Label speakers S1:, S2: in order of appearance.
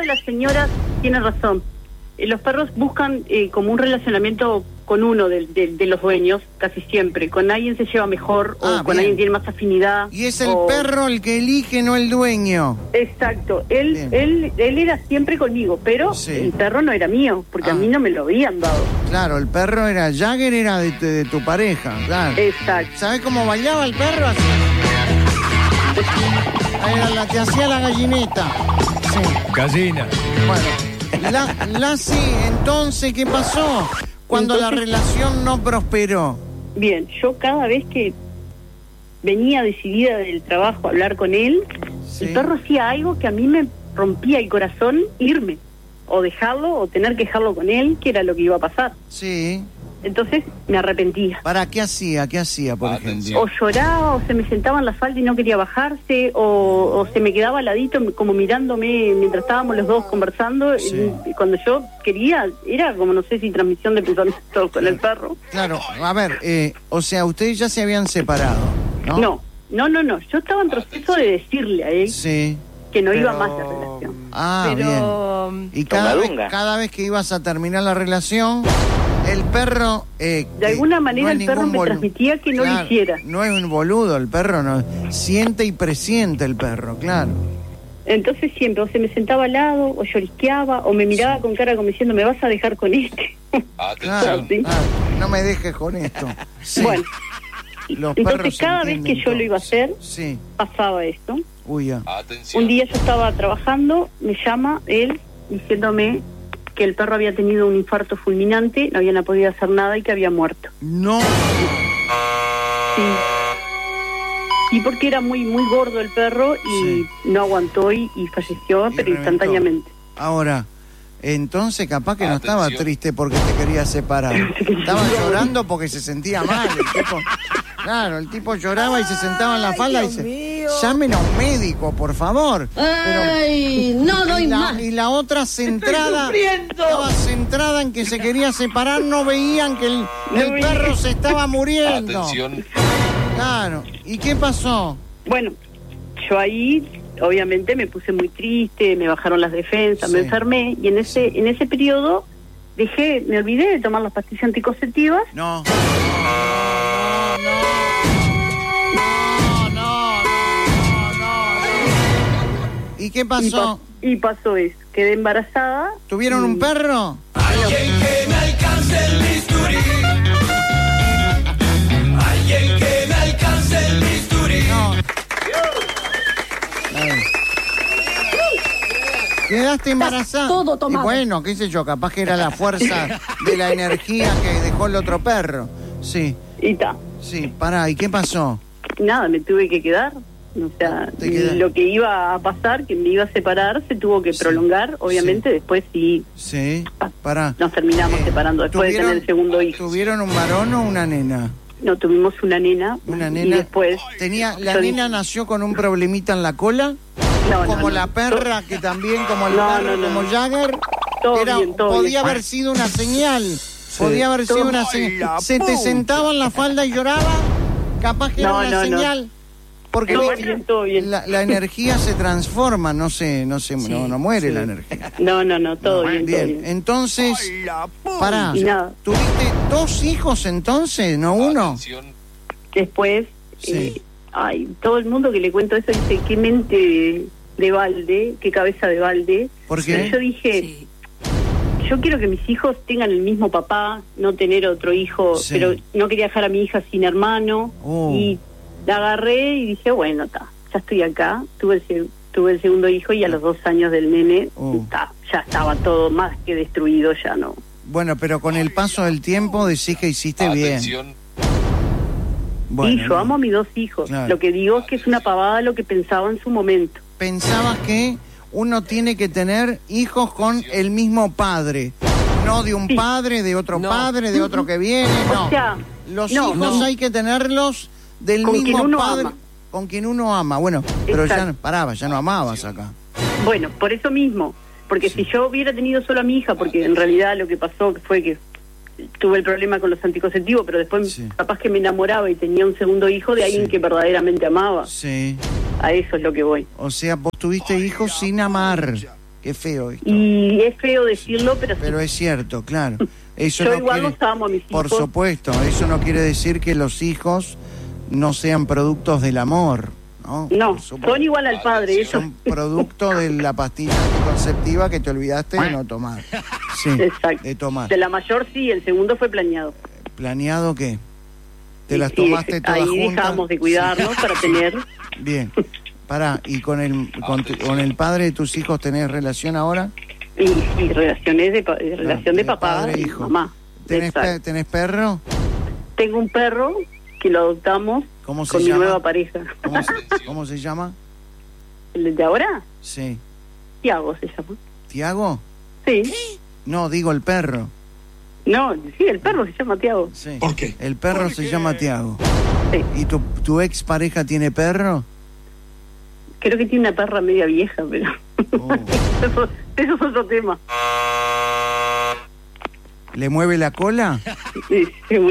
S1: de las señoras tiene razón. Los perros buscan como un relacionamiento con uno de los dueños, casi siempre. Con alguien se lleva mejor o con
S2: bien.
S1: alguien tiene más afinidad.
S2: Y es el perro el que elige, no el dueño.
S1: Exacto. Él era siempre conmigo, pero
S2: Sí.
S1: el perro no era mío, porque a mí no me lo habían dado.
S2: Claro, el perro era... Jagger era de tu pareja, claro.
S1: Exacto.
S2: ¿Sabes cómo bailaba el perro? Así. Te hacía la gallineta. Sí.
S3: Gallina.
S2: Bueno, Lassi, entonces, ¿qué pasó cuando la relación no prosperó?
S1: Bien, yo cada vez que venía decidida del trabajo a hablar con él,
S2: Sí.
S1: el perro hacía algo que a mí me rompía el corazón, irme, o dejarlo, o tener que dejarlo con él, que era lo que iba a pasar.
S2: Sí.
S1: Entonces me arrepentía.
S2: ¿Para qué hacía? ¿Qué hacía, por ejemplo?
S1: O lloraba, o se me sentaba en la falda y no quería bajarse, o se me quedaba al ladito como mirándome mientras estábamos los dos conversando.
S2: Sí.
S1: Y cuando yo quería, era como, no sé si transmisión de pensamiento con el perro.
S2: Claro, a ver, o sea, ustedes ya se habían separado, ¿no?
S1: No. Yo estaba en proceso de decirle a él
S2: Sí.
S1: que no iba más la relación.
S2: Ah, bien. Y cada vez que ibas a terminar la relación, el perro...
S1: de alguna manera el perro me transmitía que no lo hiciera.
S2: No es un boludo, el perro no siente y presiente el perro, claro.
S1: Entonces siempre, o se me sentaba al lado, o llorisqueaba, o me miraba con cara como diciendo, ¿me vas a dejar con este?
S2: Claro,
S1: ¿Sí?
S2: no me dejes con esto. Sí.
S1: Bueno,
S2: Los
S1: entonces
S2: perros
S1: cada vez que
S2: entienden
S1: yo lo iba a
S2: todo.
S1: hacer,
S2: Sí.
S1: pasaba esto.
S2: Uy, ya.
S1: Un día yo estaba trabajando, me llama él diciéndome que el perro había tenido un infarto fulminante, no habían podido hacer nada y que había muerto.
S2: No.
S1: Sí. Y porque era muy gordo el perro y no aguantó y falleció, pero
S2: reventó.
S1: instantáneamente.
S2: Ahora, entonces capaz que no estaba triste porque te quería separar. Estaba llorando porque se sentía mal. Claro, el tipo lloraba y se sentaba en la falda y dice, llamen a un médico, por favor.
S4: Ay, no doy más.
S2: Y la otra centrada, estaba centrada en que se quería separar, no veían que el perro se estaba muriendo.
S3: Atención.
S2: Claro, ¿y qué pasó?
S1: Bueno, yo ahí obviamente me puse muy triste, me bajaron las defensas,
S2: Sí.
S1: me enfermé y en ese periodo me olvidé de tomar las pastillas anticonceptivas.
S2: No. ¿Y qué pasó?
S1: Y pasó eso, quedé embarazada.
S2: ¿Tuvieron un perro?
S5: Alguien que me alcance el bisturí. Alguien que me alcance el bisturí.
S2: No. Quedaste embarazada.
S4: todo tomado.
S2: Y bueno, qué sé yo, capaz que era la fuerza de la energía que dejó el otro perro. Sí,
S1: Y ta.
S2: sí, pará, ¿y qué pasó?
S1: Nada, me tuve que quedar. O sea,
S2: Te quedaste.
S1: lo que iba a pasar, que me iba a separar, se tuvo que prolongar. Obviamente, después sí
S2: Sí, pará.
S1: nos terminamos separando después de tener el segundo hijo.
S2: ¿Tuvieron un varón o una nena?
S1: No, tuvimos una nena.
S2: Una
S1: Y
S2: nena.
S1: después...
S2: ¿La
S1: yo
S2: nena
S1: dije,
S2: nació con un problemita en la cola?
S1: No,
S2: Como
S1: no.
S2: la perra, que también, como el
S1: No,
S2: perro,
S1: no, no.
S2: como Jagger.
S1: Todo bien, todo
S2: podía
S1: bien.
S2: haber sido una señal. Podía haber sido una señal. Se te sentaba en la falda y lloraba. Capaz que era una señal. Porque
S1: Todo
S2: viste,
S1: bien, todo bien.
S2: la energía se transforma, no muere la energía.
S1: No, todo bien, todo
S2: Bien,
S1: bien.
S2: entonces, pará,
S1: Y nada.
S2: ¿tuviste 2 hijos entonces, no uno?
S1: Después,
S2: Sí.
S1: todo el mundo que le cuento eso dice, qué mente de balde, qué cabeza de balde.
S2: ¿Por qué?
S1: Pero yo dije, yo quiero que mis hijos tengan el mismo papá, no tener otro hijo,
S2: Sí.
S1: pero no quería dejar a mi hija sin hermano. Y la agarré y dije, bueno, ya estoy acá, tuve el segundo hijo y a los 2 años del nene, ya estaba todo más que destruido, ya no.
S2: Bueno, pero con el paso del tiempo decís que hiciste bien. Bueno,
S1: Sí, yo amo a mis 2 hijos.
S2: Claro.
S1: Lo que digo es que es una pavada lo que pensaba en su momento.
S2: Pensabas que uno tiene que tener hijos con el mismo padre, no de un padre, de otro padre, de otro que viene, no.
S1: O sea,
S2: los hijos hay que tenerlos del
S1: con
S2: mismo
S1: quien uno
S2: padre,
S1: ama.
S2: con quien uno ama. Bueno, pero
S1: Exacto.
S2: ya no amabas acá.
S1: Bueno, por eso mismo, porque si yo hubiera tenido solo a mi hija, porque en realidad lo que pasó fue que tuve el problema con los anticonceptivos, pero después capaz que me enamoraba y tenía un segundo hijo de alguien que verdaderamente amaba.
S2: Sí.
S1: A eso es lo que voy.
S2: O sea, vos tuviste hijos sin amar. Qué feo esto.
S1: Y es feo decirlo,
S2: pero
S1: sí.
S2: es cierto, claro. Eso
S1: Yo
S2: no
S1: igual
S2: quiere,
S1: los amo a mis hijos.
S2: por supuesto, eso no quiere decir que los hijos no sean productos del amor, ¿no?
S1: No, son igual al padre. Eso.
S2: Son producto de la pastilla anticonceptiva que te olvidaste de no tomar. Sí,
S1: exacto.
S2: de tomar.
S1: De la mayor sí, el segundo fue planeado.
S2: ¿Planeado qué? ¿Te las
S1: Sí,
S2: tomaste todas
S1: ahí
S2: juntas?
S1: dejamos de cuidarnos para tener...
S2: Bien. Pará, ¿y con el padre de tus hijos tenés relación ahora?
S1: Y relaciones relación de papá
S2: padre,
S1: y
S2: hijo.
S1: mamá.
S2: ¿Tenés perro?
S1: Tengo un perro que lo adoptamos
S2: ¿Cómo se
S1: con
S2: llama?
S1: mi nueva pareja.
S2: ¿Cómo se llama?
S1: ¿El de ahora?
S2: Sí.
S1: Tiago se llama.
S2: ¿Tiago?
S1: Sí.
S2: No, digo el perro.
S1: No, sí, el perro se llama Tiago.
S2: Sí.
S3: ¿Por qué?
S2: El perro se llama Tiago.
S1: Sí.
S2: ¿Y tu ex pareja tiene perro?
S1: Creo que tiene una perra media vieja, pero...
S2: Oh.
S1: eso es otro tema.
S2: ¿Le mueve la cola?
S1: Sí, seguro.